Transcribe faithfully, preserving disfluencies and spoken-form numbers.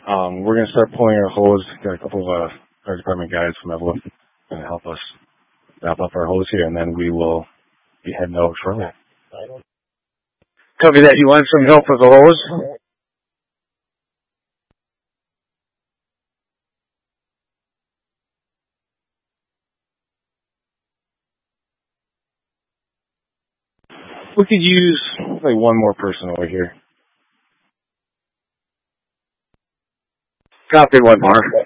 Um, we're going to start pulling our hose. Got a couple of uh, fire department guys from Evelyn going to help us wrap up our hose here, and then we will be heading out shortly. Tell me that you want some help with the hose? We could use like one more person over here. Copy, one more.